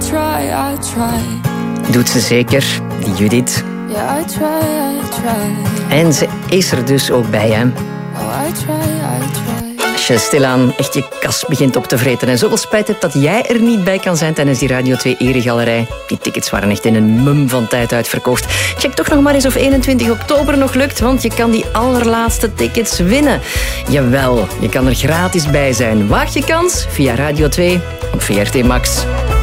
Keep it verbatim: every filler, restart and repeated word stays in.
try, I try. Doet ze zeker, die Judith. Yeah, I try, I try. En ze is er dus ook bij, hè. Oh, I try, I try. Als je stilaan echt je kas begint op te vreten en zoveel spijt hebt dat jij er niet bij kan zijn tijdens die Radio twee Eregalerij. Die tickets waren echt in een mum van tijd uitverkocht. Check toch nog maar eens of eenentwintig oktober nog lukt, want je kan die allerlaatste tickets winnen. Jawel, je kan er gratis bij zijn. Waag je kans via Radio twee op V R T Max.